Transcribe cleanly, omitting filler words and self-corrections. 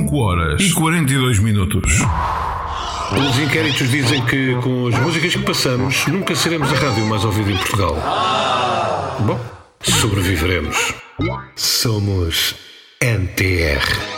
5 horas e 42 minutos. Os inquéritos dizem que com as músicas que passamos nunca seremos a rádio mais ouvida em Portugal. Bom, sobreviveremos. Somos NTR.